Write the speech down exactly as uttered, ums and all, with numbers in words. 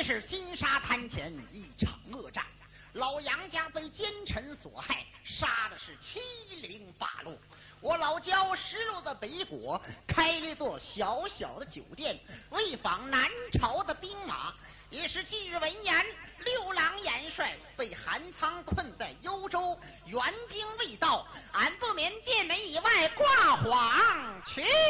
是金沙滩前一场恶战，老杨家被奸臣所害，杀的是七零八落。我老焦失落的北国，开了一座小小的酒店，为访南朝的兵马。也是近日闻言，六郎元帅被韩仓困在幽州，援兵未到，俺不免殿门以外挂黄去。